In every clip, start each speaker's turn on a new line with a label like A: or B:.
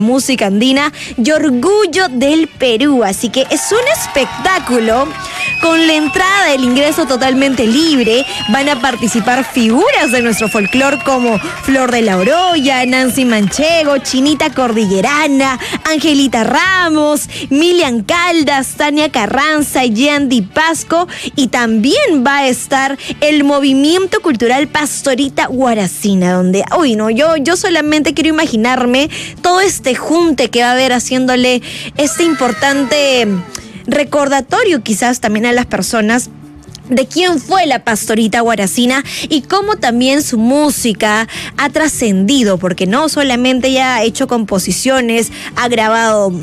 A: música andina y orgullo del Perú. Así que es un espectáculo con la entrada del ingreso totalmente libre. Van a participar figuras de nuestro folclore como Flor de la Oroya, Nancy Manchego, Chinita Cordillerana, Angelita Ramos, Milian Caldas, Tania Carranza, Yandy Pasco, y también va a estar el movimiento cultural Pastorita Guaracina, donde, yo solamente quiero imaginarme todo este junte que va a haber haciéndole este importante recordatorio quizás también a las personas de quién fue la Pastorita Guaracina y cómo también su música ha trascendido, porque no solamente ella ha hecho composiciones, ha grabado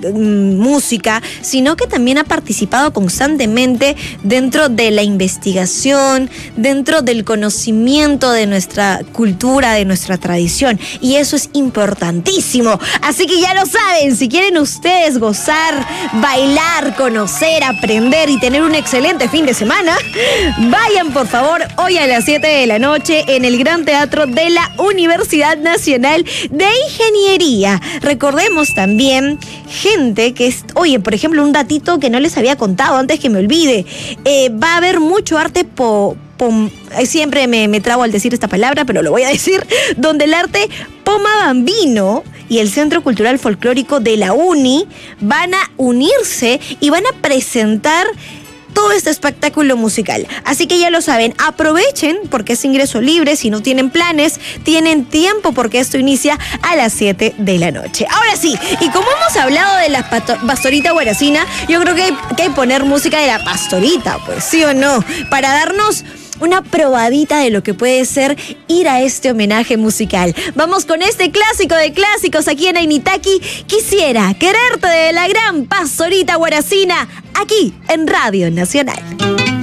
A: música, sino que también ha participado constantemente dentro de la investigación, dentro del conocimiento de nuestra cultura, de nuestra tradición, y eso es importantísimo. Así que ya lo saben, si quieren ustedes gozar, bailar, conocer, aprender y tener un excelente fin de semana, vayan por favor hoy a las 7 de la noche en el Gran Teatro de la Universidad Nacional de Ingeniería. Recordemos también, gente, que es, por ejemplo, un datito que no les había contado antes que me olvide. Va a haber mucho arte siempre me trabo al decir esta palabra, pero lo voy a decir, donde el arte Pomabambino y el Centro Cultural Folclórico de la UNI van a unirse y van a presentar todo este espectáculo musical. Así que ya lo saben, aprovechen porque es ingreso libre. Si no tienen planes, tienen tiempo porque esto inicia a las 7 de la noche. Ahora sí, y como hemos hablado de la Pastorita Guaracina, yo creo que hay que poner música de la Pastorita, pues sí o no, para darnos una probadita de lo que puede ser ir a este homenaje musical. Vamos con este clásico de clásicos aquí en Ainitaki. Quisiera quererte, de la gran Pastorita Guaracina, aquí en Radio Nacional.